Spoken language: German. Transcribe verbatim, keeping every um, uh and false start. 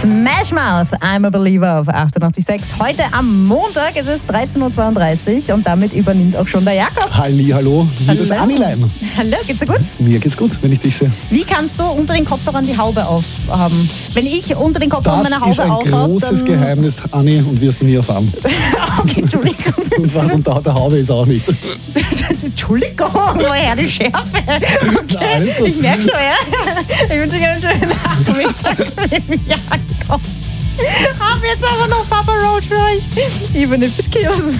Smash Mouth, I'm a Believer auf achtundachtzig Komma sechs. Heute am Montag, es ist dreizehn Uhr zweiunddreißig und damit übernimmt auch schon der Jakob. Halli, hallo, liebes Annilein. Hallo, geht's dir gut? Mir geht's gut, wenn ich dich sehe. Wie kannst du unter den Kopfhörern die Haube aufhaben? Wenn ich unter den Kopfhörern meine Haube aufhabe, Das ist ein großes dann... Geheimnis, Anni, und wirst du nie erfahren. Okay, Entschuldigung. Und was unter der Haube ist auch nicht. Entschuldigung, woher die Schärfe? Okay, Nein, ist gut. ich merke schon, ja. Ich wünsche dir einen schönen Nachmittag mit dem Jakob. Hab jetzt aber noch Papa Roach für euch. Even if it kills me.